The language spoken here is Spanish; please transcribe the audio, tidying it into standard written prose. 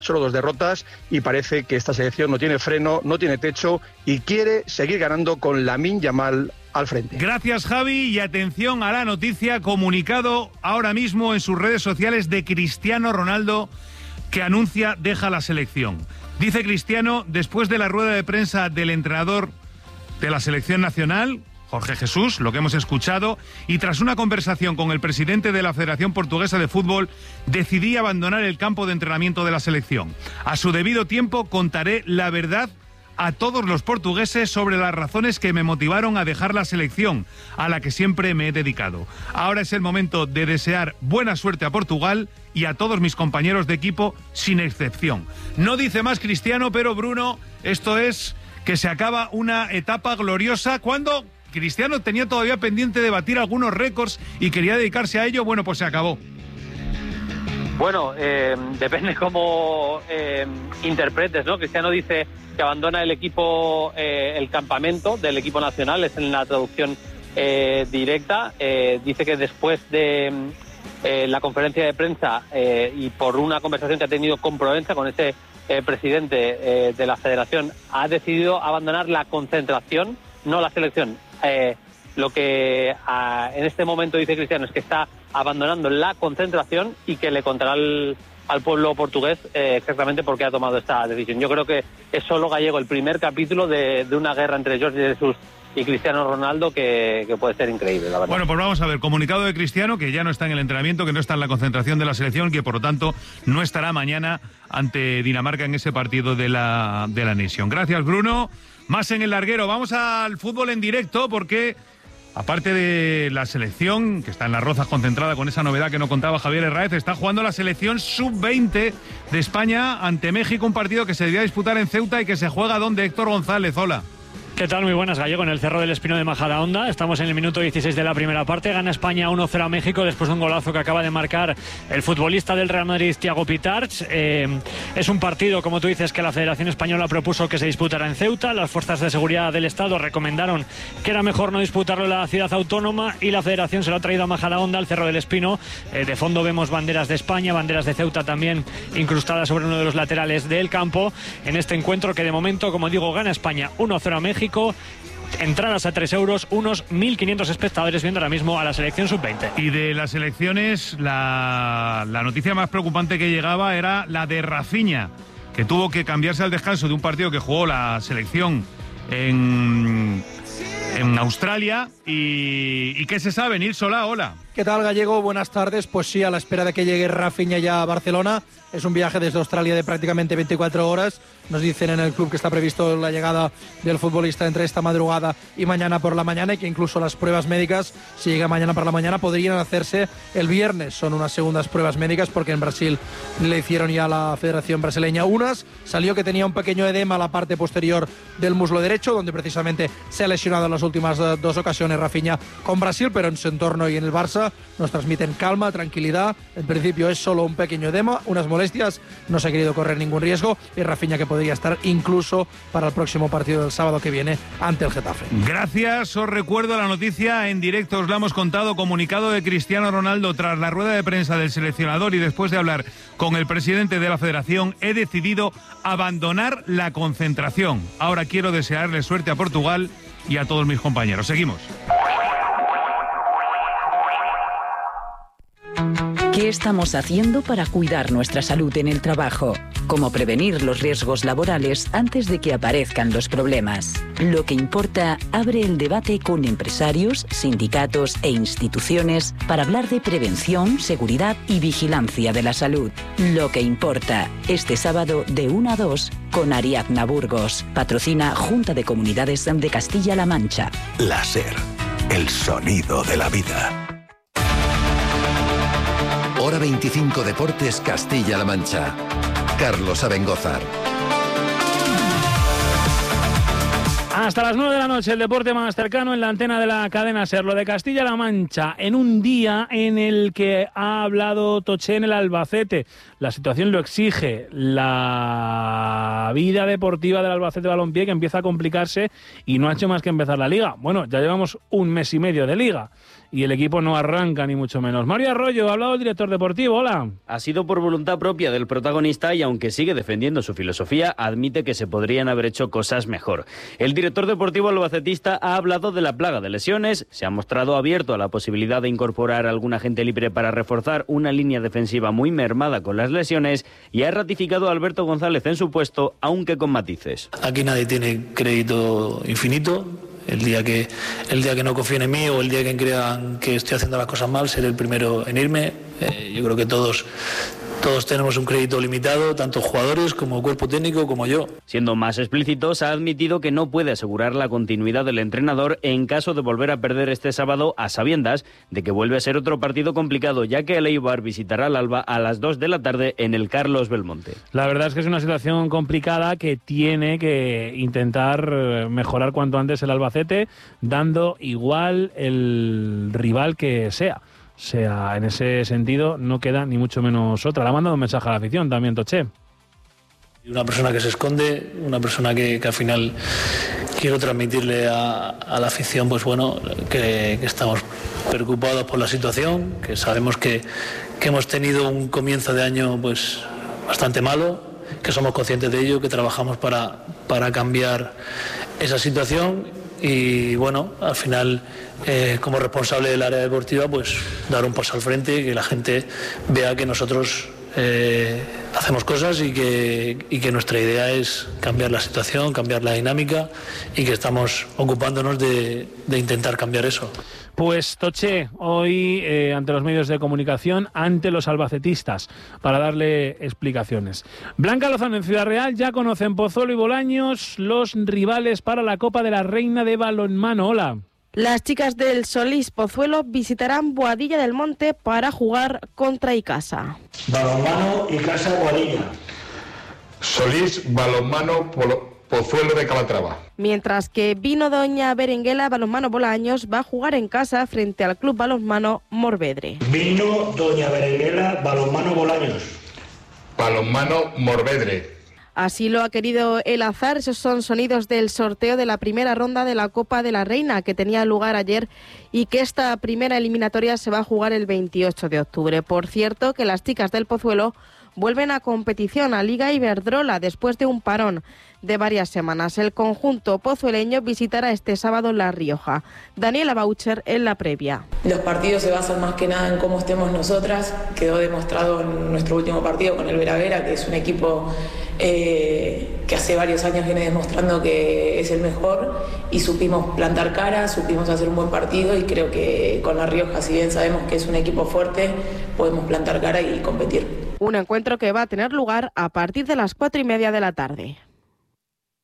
solo 2 derrotas y parece que esta selección no tiene freno, no tiene techo y quiere seguir ganando con Lamine Yamal al frente. Gracias, Javi, y atención a la noticia, comunicado ahora mismo en sus redes sociales de Cristiano Ronaldo, que anuncia deja la selección. Dice Cristiano, después de la rueda de prensa del entrenador de la selección nacional, Jorge Jesús, lo que hemos escuchado, y tras una conversación con el presidente de la Federación Portuguesa de Fútbol, decidí abandonar el campo de entrenamiento de la selección. A su debido tiempo contaré la verdad a todos los portugueses sobre las razones que me motivaron a dejar la selección, a la que siempre me he dedicado. Ahora es el momento de desear buena suerte a Portugal y a todos mis compañeros de equipo, sin excepción. No dice más Cristiano, pero Bruno, esto es que se acaba una etapa gloriosa cuando Cristiano tenía todavía pendiente de batir algunos récords y quería dedicarse a ello. Bueno, pues se acabó. Bueno, depende cómo interpretes, ¿no? Cristiano dice que abandona el equipo, el campamento del equipo nacional, es en la traducción directa. Dice que después de la conferencia de prensa y por una conversación que ha tenido con Provenza, con ese presidente de la federación, ha decidido abandonar la concentración, no la selección. Lo que en este momento dice Cristiano es que está abandonando la concentración y que le contará al pueblo portugués exactamente por qué ha tomado esta decisión. Yo creo que es solo Gallego el primer capítulo de una guerra entre Jorge Jesús y Cristiano Ronaldo que puede ser increíble, la verdad. Bueno, pues vamos a ver, comunicado de Cristiano, que ya no está en el entrenamiento, que no está en la concentración de la selección, que por lo tanto no estará mañana ante Dinamarca en ese partido de la Nation. Gracias, Bruno. Más en el larguero. Vamos al fútbol en directo porque, aparte de la selección, que está en Las Rozas concentrada con esa novedad que no contaba Javier Herráez, está jugando la selección sub-20 de España ante México, un partido que se debía disputar en Ceuta y que se juega donde Héctor González. Hola. ¿Qué tal? Muy buenas, Gallego, en el Cerro del Espino de Majadahonda. Estamos en el minuto 16 de la primera parte. Gana España 1-0 a México después de un golazo que acaba de marcar el futbolista del Real Madrid, Thiago Pitarch. Es un partido, como tú dices, que la Federación Española propuso que se disputara en Ceuta. Las fuerzas de seguridad del Estado recomendaron que era mejor no disputarlo en la ciudad autónoma y la Federación se lo ha traído a Majadahonda, al Cerro del Espino. De fondo vemos banderas de España, banderas de Ceuta también incrustadas sobre uno de los laterales del campo. En este encuentro que de momento, como digo, gana España 1-0 a México. Entradas a 3 euros, unos 1.500 espectadores viendo ahora mismo a la selección sub-20. Y de las selecciones, la noticia más preocupante que llegaba era la de Rafinha, que tuvo que cambiarse al descanso de un partido que jugó la selección en Australia. ¿Y qué se sabe? Nil Solá, hola. ¿Qué tal, Gallego? Buenas tardes. Pues sí, a la espera de que llegue Rafinha ya a Barcelona. Es un viaje desde Australia de prácticamente 24 horas. Nos dicen en el club que está previsto la llegada del futbolista entre esta madrugada y mañana por la mañana, y que incluso las pruebas médicas, si llega mañana por la mañana, podrían hacerse el viernes. Son unas segundas pruebas médicas porque en Brasil le hicieron ya a la Federación Brasileña unas. Salió que tenía un pequeño edema a la parte posterior del muslo derecho, donde precisamente se ha lesionado en las últimas 2 ocasiones Rafinha con Brasil, pero en su entorno y en el Barça nos transmiten calma, tranquilidad. En principio es solo un pequeño edema, unas molestias, no se ha querido correr ningún riesgo, y Rafinha que podría estar incluso para el próximo partido del sábado que viene ante el Getafe. Gracias, os recuerdo la noticia en directo, os la hemos contado, comunicado de Cristiano Ronaldo tras la rueda de prensa del seleccionador y después de hablar con el presidente de la federación, he decidido abandonar la concentración. Ahora quiero desearle suerte a Portugal y a todos mis compañeros. Seguimos. ¿Qué estamos haciendo para cuidar nuestra salud en el trabajo? ¿Cómo prevenir los riesgos laborales antes de que aparezcan los problemas? Lo que importa abre el debate con empresarios, sindicatos e instituciones para hablar de prevención, seguridad y vigilancia de la salud. Lo que importa, este sábado de 1 a 2 con Ariadna Burgos. Patrocina Junta de Comunidades de Castilla-La Mancha. La SER, el sonido de la vida. Hora 25 Deportes Castilla-La Mancha. Carlos Abengózar. Hasta las 9 de la noche, el deporte más cercano en la antena de la cadena SER. Lo de Castilla-La Mancha, en un día en el que ha hablado Toché en el Albacete. La situación lo exige. La vida deportiva del Albacete Balompié, que empieza a complicarse y no ha hecho más que empezar la liga. Bueno, ya llevamos un mes y medio de liga y el equipo no arranca ni mucho menos. Mario Arroyo, ha hablado el director deportivo. Hola. Ha sido por voluntad propia del protagonista y aunque sigue defendiendo su filosofía, admite que se podrían haber hecho cosas mejor. El director deportivo albacetista ha hablado de la plaga de lesiones, se ha mostrado abierto a la posibilidad de incorporar a algún agente libre para reforzar una línea defensiva muy mermada con las lesiones y ha ratificado a Alberto González en su puesto, aunque con matices. Aquí nadie tiene crédito infinito. El día que no confíen en mí o el día que crean que estoy haciendo las cosas mal, seré el primero en irme. Yo creo que todos tenemos un crédito limitado, tanto jugadores como cuerpo técnico como yo. Siendo más explícitos, ha admitido que no puede asegurar la continuidad del entrenador en caso de volver a perder este sábado, a sabiendas de que vuelve a ser otro partido complicado, ya que el Eibar visitará al Alba a las 2 de la tarde en el Carlos Belmonte. La verdad es que es una situación complicada que tiene que intentar mejorar cuanto antes el Albacete, dando igual el rival que sea. O sea, en ese sentido no queda ni mucho menos otra. Le ha mandado un mensaje a la afición también, Toché. Una persona que se esconde, una persona que al final quiero transmitirle a la afición, pues bueno, que estamos preocupados por la situación, que sabemos que hemos tenido un comienzo de año pues bastante malo, que somos conscientes de ello, que trabajamos para cambiar esa situación. Y bueno, al final, como responsable del área deportiva, pues dar un paso al frente y que la gente vea que nosotros hacemos cosas y que nuestra idea es cambiar la situación, cambiar la dinámica y que estamos ocupándonos de intentar cambiar eso. Pues Toché, hoy ante los medios de comunicación, ante los albacetistas, para darle explicaciones. Blanca Lozano en Ciudad Real, ya conocen Pozuelo y Bolaños, los rivales para la Copa de la Reina de balonmano. Hola. Las chicas del Solís Pozuelo visitarán Boadilla del Monte para jugar contra Icasa. Balonmano Icasa Boadilla. Solís Balonmano Pozuelo de Calatrava. Mientras que Vino Doña Berenguela Balonmano Bolaños va a jugar en casa frente al Club Balonmano Morvedre. Vino Doña Berenguela Balonmano Bolaños. Balonmano Morvedre. Así lo ha querido el azar. Esos son sonidos del sorteo de la primera ronda de la Copa de la Reina, que tenía lugar ayer y que esta primera eliminatoria se va a jugar el 28 de octubre. Por cierto, que las chicas del Pozuelo vuelven a competición, a Liga Iberdrola, después de un parón de varias semanas. El conjunto pozueleño visitará este sábado La Rioja. Daniela Baucher en la previa. Los partidos se basan más que nada en cómo estemos nosotras. Quedó demostrado en nuestro último partido con el Veravera, que es un equipo que hace varios años viene demostrando que es el mejor, y supimos plantar cara, supimos hacer un buen partido, y creo que con La Rioja, si bien sabemos que es un equipo fuerte, podemos plantar cara y competir. Un encuentro que va a tener lugar a partir de las 4:30 de la tarde.